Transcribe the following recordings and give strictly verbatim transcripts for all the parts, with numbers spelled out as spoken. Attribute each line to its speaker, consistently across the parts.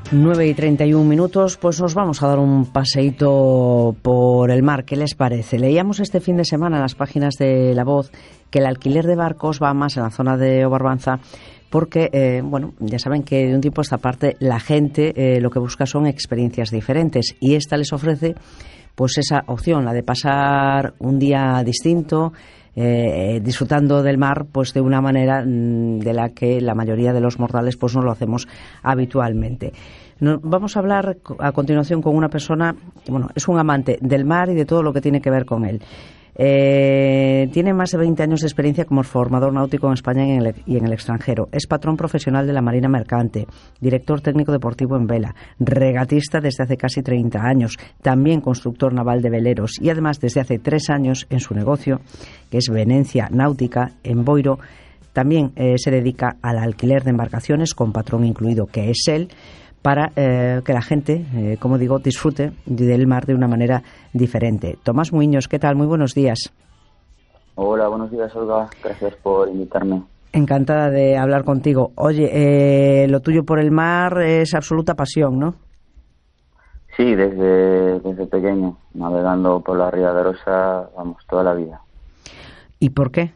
Speaker 1: nueve y treinta y un minutos, pues nos vamos a dar un paseíto por el mar. ¿Qué les parece? Leíamos este fin de semana en las páginas de La Voz que el alquiler de barcos va más en la zona de Obarbanza porque, eh, bueno, ya saben que de un tiempo a esta parte la gente eh, lo que busca son experiencias diferentes y esta les ofrece pues esa opción, la de pasar un día distinto, Eh, disfrutando del mar pues de una manera mmm, de la que la mayoría de los mortales pues no lo hacemos habitualmente. Nos vamos a hablar a continuación con una persona que, bueno, es un amante del mar y de todo lo que tiene que ver con él. Eh, tiene más de veinte años de experiencia como formador náutico en España y en, el, y en el extranjero. Es patrón profesional de la Marina Mercante, director técnico deportivo en vela, regatista desde hace casi treinta años, también constructor naval de veleros y además desde hace tres años en su negocio, que es Venencia Náutica en Boiro, también eh, se dedica al alquiler de embarcaciones con patrón incluido, que es él, para eh, que la gente, eh, como digo, disfrute del mar de una manera diferente. Tomás Muiños, ¿qué tal? Muy buenos días.
Speaker 2: Hola, buenos días, Olga. Gracias por invitarme.
Speaker 1: Encantada de hablar contigo. Oye, eh, lo tuyo por el mar es absoluta pasión, ¿no?
Speaker 2: Sí, desde, desde pequeño, navegando por la Ría de Arosa, vamos, toda la vida.
Speaker 1: ¿Y por qué?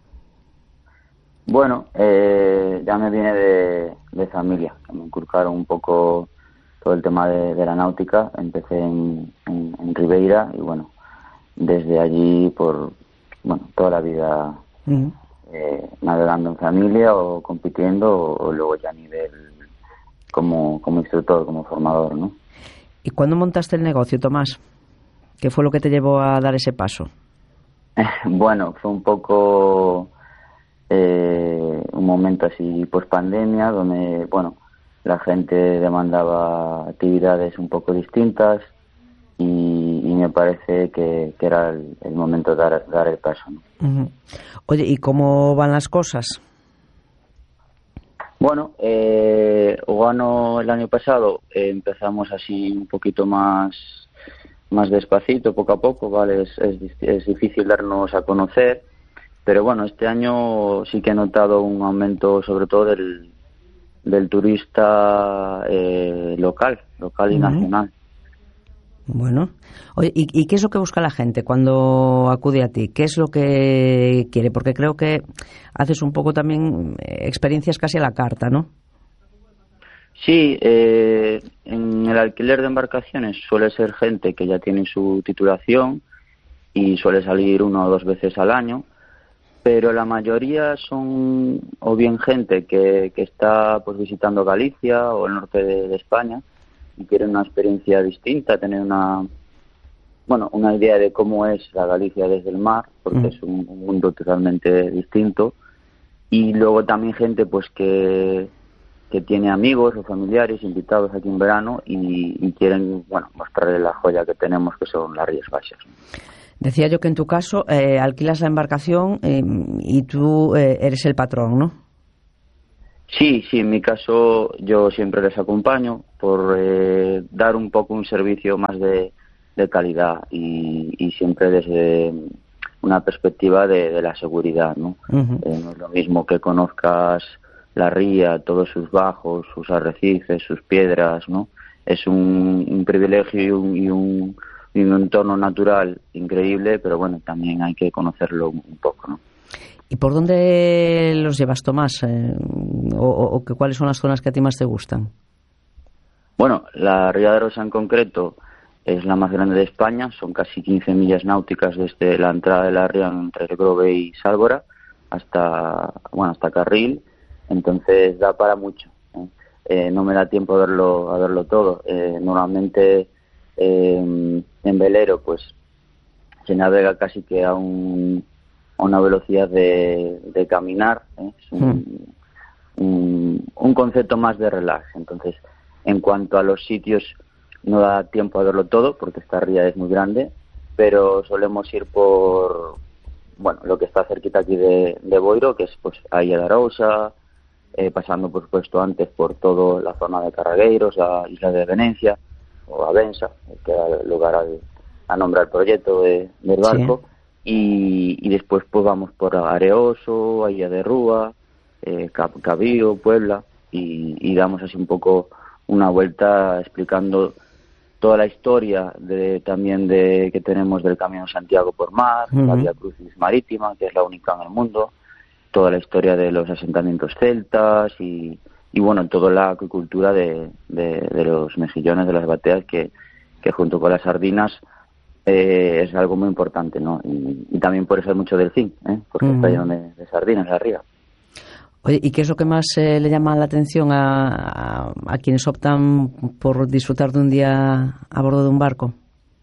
Speaker 2: Bueno, eh, ya me viene de, de familia, que me inculcaron un poco todo el tema de, de la náutica. Empecé en, en, en Ribeira y bueno, desde allí por bueno toda la vida uh-huh. eh, navegando en familia o compitiendo o, o luego ya a nivel como, como instructor, como formador, ¿no?
Speaker 1: ¿Y cuándo montaste el negocio, Tomás? ¿Qué fue lo que te llevó a dar ese paso?
Speaker 2: Bueno, fue un poco... Eh, un momento así post pandemia donde bueno la gente demandaba actividades un poco distintas y, y me parece que, que era el, el momento de dar, dar el paso, ¿no?
Speaker 1: Uh-huh. Oye, ¿y cómo van las cosas?
Speaker 2: Bueno, eh, Ogano el año pasado eh, empezamos así un poquito más más despacito, poco a poco, vale, es, es, es difícil darnos a conocer. Pero bueno, este año sí que he notado un aumento sobre todo del, del turista eh, local, local y uh-huh. nacional.
Speaker 1: Bueno, oye, ¿y, ¿y qué es lo que busca la gente cuando acude a ti? ¿Qué es lo que quiere? Porque creo que haces un poco también experiencias casi a la carta, ¿no?
Speaker 2: Sí, eh, en el alquiler de embarcaciones suele ser gente que ya tiene su titulación y suele salir una o dos veces al año. Pero la mayoría son o bien gente que, que está pues visitando Galicia o el norte de, de España y quieren una experiencia distinta, tener una bueno una idea de cómo es la Galicia desde el mar, porque mm. es un, un mundo totalmente distinto. Y luego también gente pues que que tiene amigos o familiares invitados aquí en verano y, y quieren bueno mostrarles la joya que tenemos, que son las Rías Baixas.
Speaker 1: Decía yo que en tu caso eh, alquilas la embarcación eh, y tú eh, eres el patrón, ¿no?
Speaker 2: Sí, sí, en mi caso yo siempre les acompaño por eh, dar un poco un servicio más de, de calidad y, y siempre desde una perspectiva de, de la seguridad, ¿no? Uh-huh. Eh, no es lo mismo que conozcas la ría, todos sus bajos, sus arrecifes, sus piedras, ¿no? Es un, un privilegio y un... Y un y un entorno natural increíble, pero bueno, también hay que conocerlo un poco, ¿no?
Speaker 1: ¿Y por dónde los llevas, Tomás? Eh, o, o que, ¿Cuáles son las zonas que a ti más te gustan?
Speaker 2: Bueno, la Ría de Arosa en concreto es la más grande de España, son casi quince millas náuticas desde la entrada de la ría entre el Grove y Sálvora hasta, bueno, hasta Carril, entonces da para mucho, ¿eh? Eh, no me da tiempo a verlo, a verlo todo. Eh, normalmente Eh, en velero pues se navega casi que a, un, a una velocidad de, de caminar, ¿eh? Es un, mm. un, un concepto más de relax. Entonces, en cuanto a los sitios, no da tiempo a verlo todo porque esta ría es muy grande, pero solemos ir por bueno lo que está cerquita aquí de, de Boiro, que es pues Illa de Arousa, eh, pasando por supuesto antes por toda la zona de Carragueiros, la isla de Venecia o Avensa, que da lugar al, a nombrar el proyecto de, del barco, sí. y, y después pues vamos por Areoso, Illa de Rúa, eh, Cabío, Puebla, y, y damos así un poco una vuelta explicando toda la historia de, también de que tenemos del Camino de Santiago por mar, uh-huh. la Vía Crucis Marítima, que es la única en el mundo, toda la historia de los asentamientos celtas y, y bueno, toda la acuicultura de, de, de los mejillones, de las bateas, que, que junto con las sardinas eh, es algo muy importante, ¿no? Y, y también por eso hay mucho delfín, ¿eh? Porque uh-huh. está lleno de, de sardinas la ría.
Speaker 1: Oye, ¿y qué es lo que más eh, le llama la atención a, a, a quienes optan por disfrutar de un día a bordo de un barco?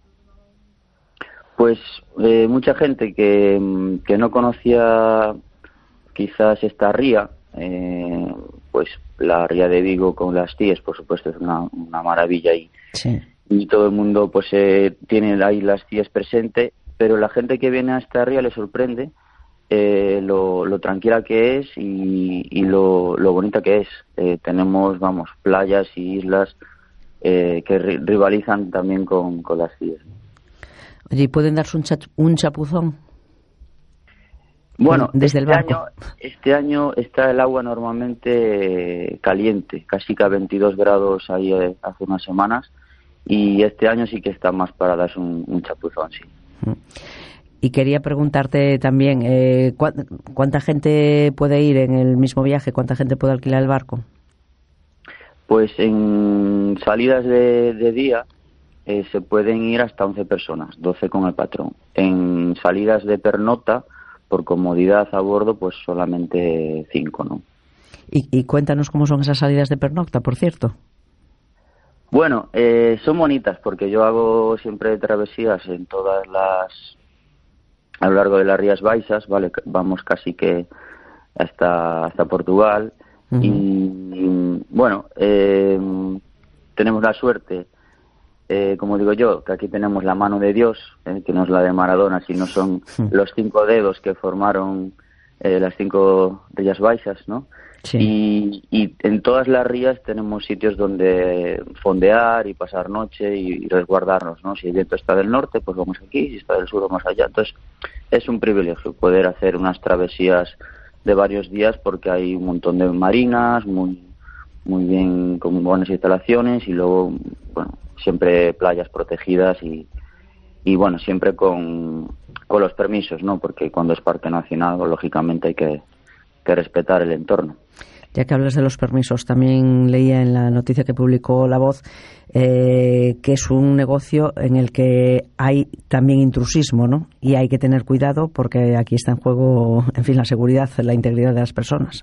Speaker 2: Pues eh, mucha gente que, que no conocía quizás esta ría, eh, pues la ría de Vigo con las tíes, por supuesto, es una, una maravilla y,
Speaker 1: sí.
Speaker 2: y todo el mundo pues eh, tiene ahí las tíes presente, pero la gente que viene a esta ría le sorprende Eh, lo, lo tranquila que es y, y lo, lo bonita que es. Eh, tenemos, vamos, playas y islas eh, que ri- rivalizan también con, con las islas.
Speaker 1: Oye, ¿y pueden darse un, chat- un chapuzón?
Speaker 2: Bueno,
Speaker 1: desde
Speaker 2: este
Speaker 1: el barco.
Speaker 2: año, este año está el agua normalmente eh, caliente, casi que a veintidós grados ahí eh, hace unas semanas, y este año sí que está más para darse un, un chapuzón, sí.
Speaker 1: Mm. Y quería preguntarte también, eh, ¿cuánta gente puede ir en el mismo viaje? ¿Cuánta gente puede alquilar el barco?
Speaker 2: Pues en salidas de, de día eh, se pueden ir hasta once personas, doce con el patrón. En salidas de pernota, por comodidad a bordo, pues solamente cinco, ¿no?
Speaker 1: Y, y cuéntanos cómo son esas salidas de pernocta, por cierto.
Speaker 2: Bueno, eh, son bonitas porque yo hago siempre travesías en todas las... a lo largo de las Rías Baixas, vale, vamos casi que hasta hasta Portugal. Uh-huh. Y bueno, eh, tenemos la suerte, eh, como digo yo, que aquí tenemos la mano de Dios, eh, que no es la de Maradona, sino son uh-huh. los cinco dedos que formaron eh, las cinco Rías Baixas, ¿no?
Speaker 1: Sí.
Speaker 2: Y, y en todas las rías tenemos sitios donde fondear y pasar noche y, y resguardarnos, ¿no? Si el viento está del norte, pues vamos aquí, si está del sur, vamos allá. Entonces, es un privilegio poder hacer unas travesías de varios días porque hay un montón de marinas, muy muy bien, con buenas instalaciones y luego, bueno, siempre playas protegidas y, y bueno, siempre con, con los permisos, ¿no? Porque cuando es parque nacional, pues, lógicamente hay que, que respetar el entorno.
Speaker 1: Ya que hablas de los permisos, también leía en la noticia que publicó La Voz eh, que es un negocio en el que hay también intrusismo, ¿no? Y hay que tener cuidado porque aquí está en juego, en fin, la seguridad, la integridad de las personas.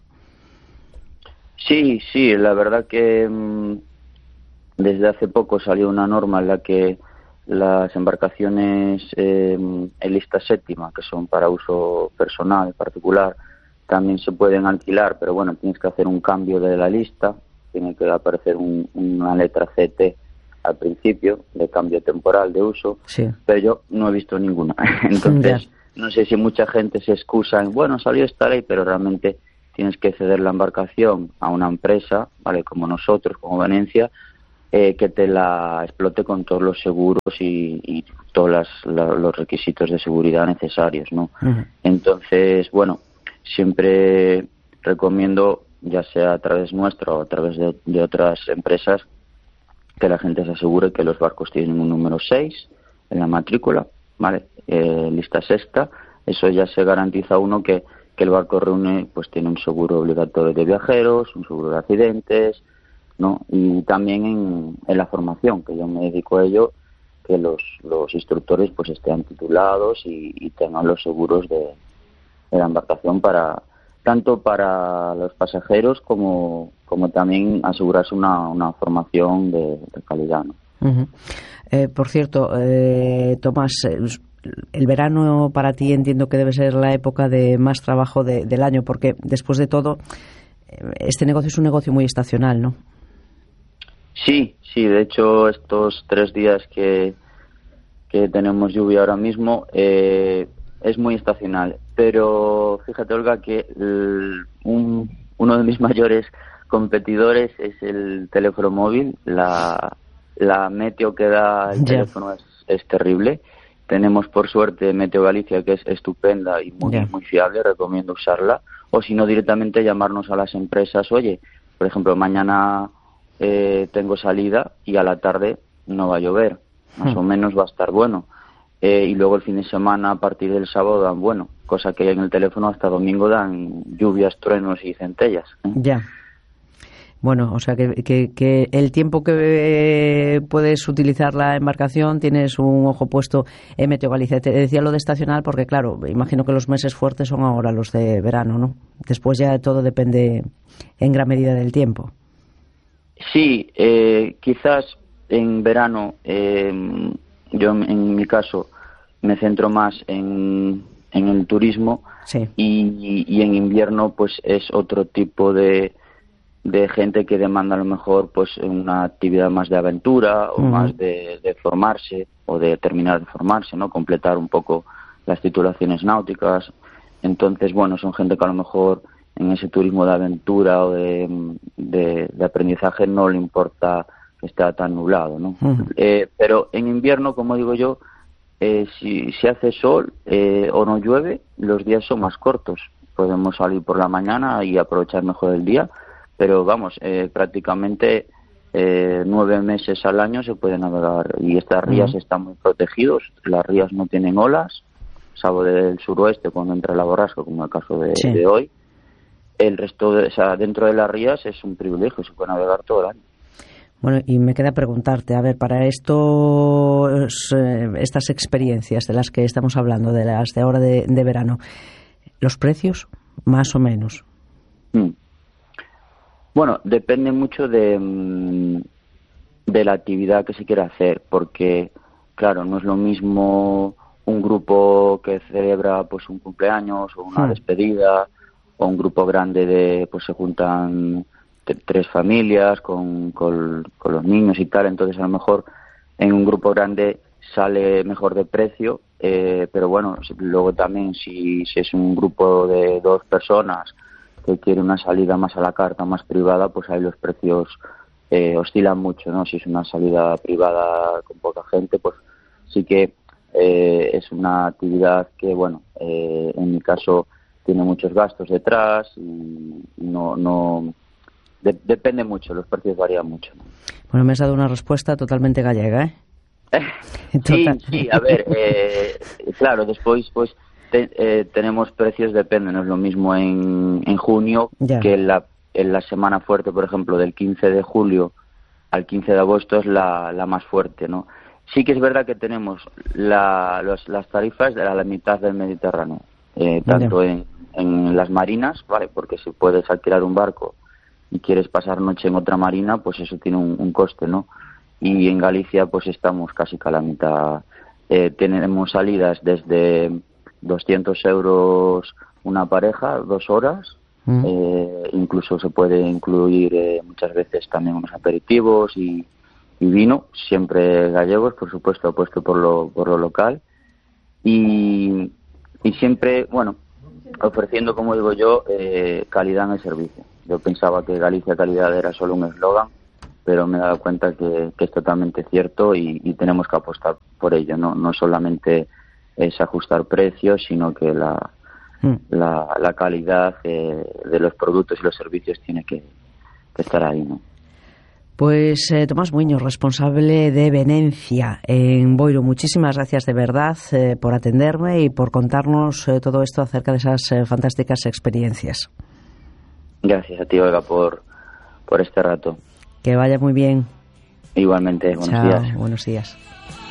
Speaker 2: Sí, sí, la verdad que mmm, desde hace poco salió una norma en la que las embarcaciones eh, en lista séptima, que son para uso personal, particular, también se pueden alquilar, pero bueno, tienes que hacer un cambio de la lista, tiene que aparecer un, una letra C T al principio, de cambio temporal de uso,
Speaker 1: sí.
Speaker 2: Pero yo no he visto ninguna. Entonces, ya. No sé si mucha gente se excusa en, bueno, salió esta ley, pero realmente tienes que ceder la embarcación a una empresa, ¿vale? Como nosotros, como Venecia, eh, que te la explote con todos los seguros y, y todos las, la, los requisitos de seguridad necesarios, ¿no? Uh-huh. Entonces, bueno, siempre recomiendo, ya sea a través nuestro o a través de, de otras empresas, que la gente se asegure que los barcos tienen un número seis en la matrícula, ¿vale? Eh, lista sexta, eso ya se garantiza uno que, que el barco reúne, pues tiene un seguro obligatorio de viajeros, un seguro de accidentes, ¿no? Y también en, en la formación, que yo me dedico a ello, que los, los instructores pues estén titulados y, y tengan los seguros de de la embarcación para tanto para los pasajeros como como también asegurarse una, una formación de, de calidad, ¿no?
Speaker 1: Uh-huh. Eh, por cierto, eh, Tomás, el verano para ti entiendo que debe ser la época de más trabajo de, del año, porque después de todo este negocio es un negocio muy estacional, ¿no?
Speaker 2: Sí, sí, de hecho estos tres días que que tenemos lluvia ahora mismo eh, es muy estacional, pero fíjate, Olga, que el, un, uno de mis mayores competidores es el teléfono móvil. La, la meteo que da el yeah. teléfono es, es terrible. Tenemos, por suerte, Meteo Galicia, que es estupenda y muy, yeah. muy fiable, recomiendo usarla. O si no, directamente llamarnos a las empresas. Oye, por ejemplo, mañana eh, tengo salida y a la tarde no va a llover, más hmm. o menos va a estar bueno. Eh, y luego el fin de semana, a partir del sábado, dan bueno, cosa que en el teléfono hasta domingo dan lluvias, truenos y centellas. ¿eh?
Speaker 1: Ya. Bueno, o sea que, que, que el tiempo que puedes utilizar la embarcación tienes un ojo puesto en Meteo Galicia. Te decía lo de estacional porque, claro, imagino que los meses fuertes son ahora los de verano, ¿no? Después ya todo depende en gran medida del tiempo.
Speaker 2: Sí, eh, quizás en verano, eh, yo en mi caso me centro más en, en el turismo,
Speaker 1: sí.
Speaker 2: y, y en invierno pues es otro tipo de... de gente que demanda a lo mejor pues una actividad más de aventura o uh-huh. más de, de formarse o de terminar de formarse, ¿no? Completar un poco las titulaciones náuticas. Entonces, bueno, son gente que a lo mejor en ese turismo de aventura o de, de, de aprendizaje no le importa que esté tan nublado, ¿no? Uh-huh. Eh, pero en invierno, como digo yo, eh, si, si hace sol eh, o no llueve, los días son más cortos. Podemos salir por la mañana y aprovechar mejor el día. Pero vamos, eh, prácticamente eh, nueve meses al año se puede navegar y estas rías uh-huh. están muy protegidos. Las rías no tienen olas, salvo del suroeste cuando entra la borrasca, como el caso de,
Speaker 1: sí.
Speaker 2: de hoy. El resto, de, o sea, dentro de las rías es un privilegio, se puede navegar todo el año.
Speaker 1: Bueno, y me queda preguntarte, a ver, para estos, eh, estas experiencias de las que estamos hablando, de las de ahora de, de verano, ¿los precios, más o menos?
Speaker 2: Mm. Bueno, depende mucho de, de la actividad que se quiera hacer, porque, claro, no es lo mismo un grupo que celebra pues un cumpleaños o una sí. despedida, o un grupo grande de, pues se juntan t- tres familias con, con, con los niños y tal, entonces a lo mejor en un grupo grande sale mejor de precio, eh, pero bueno, luego también si, si es un grupo de dos personas que quiere una salida más a la carta, más privada, pues ahí los precios eh, oscilan mucho, ¿no? Si es una salida privada con poca gente, pues sí que eh, es una actividad que, bueno, eh, en mi caso tiene muchos gastos detrás y no, no de, depende mucho, los precios varían mucho, ¿no?
Speaker 1: Bueno, me has dado una respuesta totalmente gallega, ¿eh?
Speaker 2: sí, sí, a ver, eh, claro, después, pues Te, eh, tenemos precios, depende, no es lo mismo en, en junio yeah. que en la, en la semana fuerte, por ejemplo, del quince de julio al quince de agosto es la, la más fuerte, ¿no? Sí que es verdad que tenemos la, los, las tarifas de la, la mitad del Mediterráneo, eh, tanto yeah. en, en las marinas, ¿vale? Porque si puedes alquilar un barco y quieres pasar noche en otra marina, pues eso tiene un, un coste, ¿no? Y en Galicia pues estamos casi que a la mitad. Eh, tenemos salidas desde doscientos euros una pareja, dos horas, mm. eh, incluso se puede incluir eh, muchas veces también unos aperitivos y, y vino, siempre gallegos, por supuesto, apuesto por lo, por lo local, y, y siempre, bueno, ofreciendo, como digo yo, eh, calidad en el servicio. Yo pensaba que Galicia Calidad era solo un eslogan, pero me he dado cuenta que, que es totalmente cierto y, y tenemos que apostar por ello, no, no solamente es ajustar precios, sino que la, mm. la, la calidad eh, de los productos y los servicios tiene que, que estar ahí, ¿no?
Speaker 1: Pues eh, Tomás Muiños, responsable de Venencia en Boiro, muchísimas gracias de verdad eh, por atenderme y por contarnos eh, todo esto acerca de esas eh, fantásticas experiencias.
Speaker 2: Gracias a ti, Olga, por, por este rato.
Speaker 1: Que vaya muy bien.
Speaker 2: Igualmente, buenos
Speaker 1: Chao,
Speaker 2: días.
Speaker 1: Buenos días.